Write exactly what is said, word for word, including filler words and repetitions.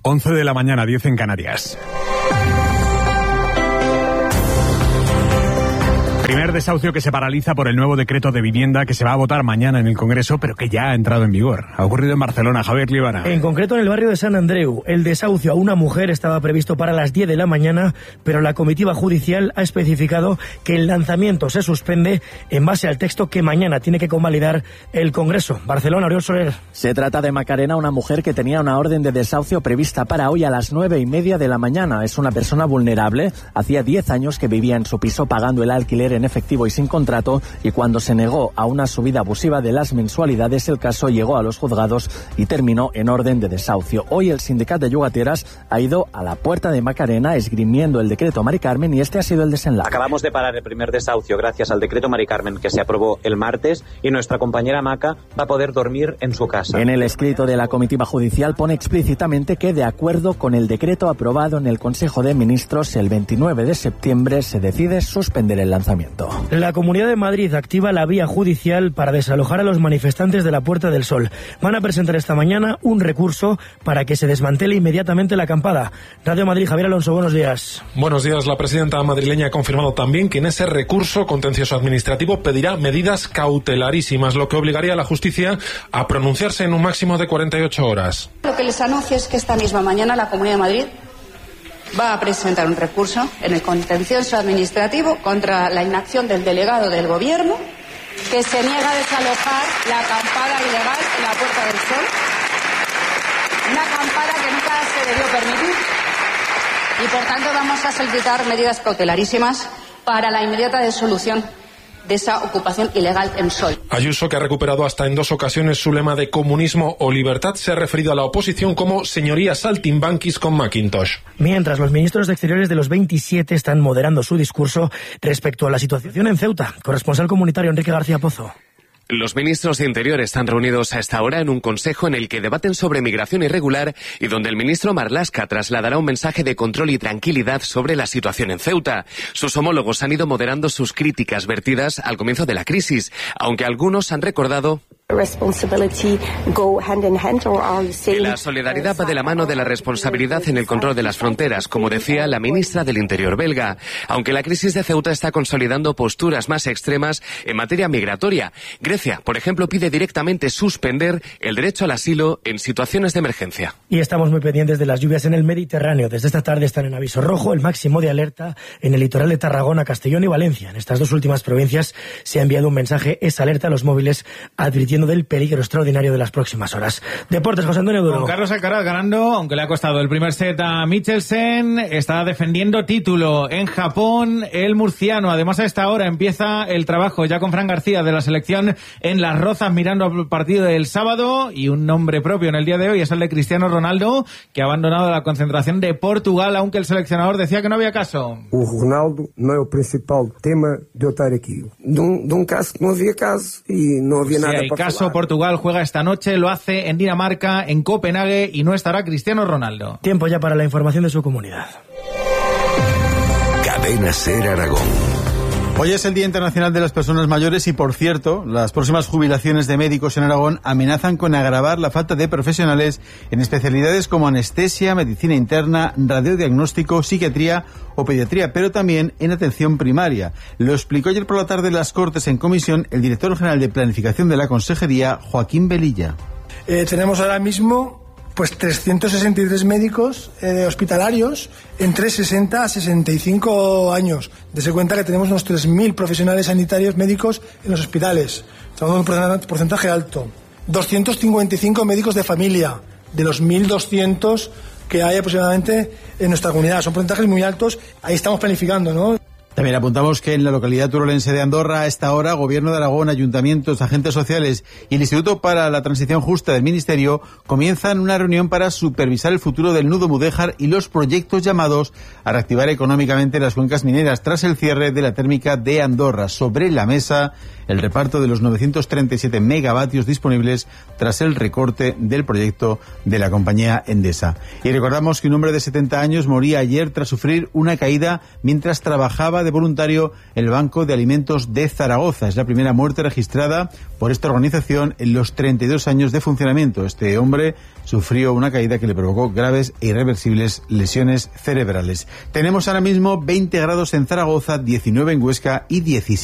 once de la mañana, diez en Canarias. Primer desahucio que se paraliza por el nuevo decreto de vivienda que se va a votar mañana en el Congreso, pero que ya ha entrado en vigor. Ha ocurrido en Barcelona. Javier Libana. En concreto en el barrio de San Andreu. El desahucio a una mujer estaba previsto para las diez de la mañana, pero la comitiva judicial ha especificado que el lanzamiento se suspende en base al texto que mañana tiene que convalidar el Congreso. Barcelona, Oriol Soler. Se trata de Macarena, una mujer que tenía una orden de desahucio prevista para hoy a las nueve y media de la mañana. Es una persona vulnerable. Hacía diez años que vivía en su piso pagando el alquiler en efectivo y sin contrato, y cuando se negó a una subida abusiva de las mensualidades, el caso llegó a los juzgados y terminó en orden de desahucio. Hoy el sindicato de llogateras ha ido a la puerta de Macarena esgrimiendo el decreto Mari Carmen, y este ha sido el desenlace. Acabamos de parar el primer desahucio gracias al decreto Mari Carmen que se aprobó el martes, y nuestra compañera Maca va a poder dormir en su casa. En el escrito de la comitiva judicial pone explícitamente que, de acuerdo con el decreto aprobado en el Consejo de Ministros el veintinueve de septiembre, se decide suspender el lanzamiento. La Comunidad de Madrid activa la vía judicial para desalojar a los manifestantes de la Puerta del Sol. Van a presentar esta mañana un recurso para que se desmantele inmediatamente la acampada. Radio Madrid, Javier Alonso, buenos días. Buenos días. La presidenta madrileña ha confirmado también que en ese recurso contencioso administrativo pedirá medidas cautelarísimas, lo que obligaría a la justicia a pronunciarse en un máximo de cuarenta y ocho horas. Lo que les anuncio es que esta misma mañana la Comunidad de Madrid va a presentar un recurso en el contencioso administrativo contra la inacción del delegado del Gobierno, que se niega a desalojar la acampada ilegal en la Puerta del Sol. Una acampada que nunca se debió permitir. Y por tanto vamos a solicitar medidas cautelarísimas para la inmediata disolución de esa ocupación ilegal en Sol. Ayuso, que ha recuperado hasta en dos ocasiones su lema de comunismo o libertad, se ha referido a la oposición como señoría saltimbanquis con Macintosh. Mientras los ministros de Exteriores de los veintisiete están moderando su discurso respecto a la situación en Ceuta. Corresponsal comunitario Enrique García Pozo. Los ministros de Interior están reunidos a esta hora en un consejo en el que debaten sobre migración irregular y donde el ministro Marlaska trasladará un mensaje de control y tranquilidad sobre la situación en Ceuta. Sus homólogos han ido moderando sus críticas vertidas al comienzo de la crisis, aunque algunos han recordado que la solidaridad va de la mano de la responsabilidad en el control de las fronteras, como decía la ministra del Interior belga. Aunque la crisis de Ceuta está consolidando posturas más extremas en materia migratoria. Grecia, por ejemplo, pide directamente suspender el derecho al asilo en situaciones de emergencia. Y estamos muy pendientes de las lluvias en el Mediterráneo. Desde esta tarde están en aviso rojo, el máximo de alerta en el litoral de Tarragona, Castellón y Valencia. En estas dos últimas provincias se ha enviado un mensaje, esa alerta a los móviles, advirtiendo del peligro extraordinario de las próximas horas. Deportes, José Antonio Duro. Con Carlos Alcaraz ganando, aunque le ha costado el primer set a Michelsen, está defendiendo título en Japón el murciano. Además, a esta hora empieza el trabajo ya con Fran García de la selección en Las Rozas, mirando al partido del sábado, y un nombre propio en el día de hoy es el de Cristiano Ronaldo, que ha abandonado la concentración de Portugal, aunque el seleccionador decía que no había caso. O Ronaldo no es el principal tema de estar aquí. De un, de un caso que no había caso y no había sí, nada hay para caso. falar. Portugal juega esta noche, lo hace en Dinamarca, en Copenhague, y no estará Cristiano Ronaldo. Tiempo ya para la información de su comunidad. Cadena SER Aragón. Hoy es el Día Internacional de las Personas Mayores y, por cierto, las próximas jubilaciones de médicos en Aragón amenazan con agravar la falta de profesionales en especialidades como anestesia, medicina interna, radiodiagnóstico, psiquiatría o pediatría, pero también en atención primaria. Lo explicó ayer por la tarde en las Cortes en comisión el director general de Planificación de la Consejería, Joaquín Velilla. Eh, tenemos ahora mismo pues trescientos sesenta y tres médicos eh, hospitalarios entre sesenta a sesenta y cinco años. Dese cuenta que tenemos unos tres mil profesionales sanitarios médicos en los hospitales. Estamos en un porcentaje alto. doscientos cincuenta y cinco médicos de familia, de los mil doscientos que hay aproximadamente en nuestra comunidad. Son porcentajes muy altos. Ahí estamos planificando, ¿no? También apuntamos que en la localidad turolense de Andorra, a esta hora, Gobierno de Aragón, ayuntamientos, agentes sociales y el Instituto para la Transición Justa del Ministerio comienzan una reunión para supervisar el futuro del nudo Mudéjar y los proyectos llamados a reactivar económicamente las cuencas mineras tras el cierre de la térmica de Andorra. Sobre la mesa, el reparto de los novecientos treinta y siete megavatios disponibles tras el recorte del proyecto de la compañía Endesa. Y recordamos que un hombre de setenta años moría ayer tras sufrir una caída mientras trabajaba trabajaba de voluntario en el Banco de Alimentos de Zaragoza. Es la primera muerte registrada por esta organización en los treinta y dos años de funcionamiento. Este hombre sufrió una caída que le provocó graves e irreversibles lesiones cerebrales. Tenemos ahora mismo veinte grados en Zaragoza, diecinueve en Huesca y diecisiete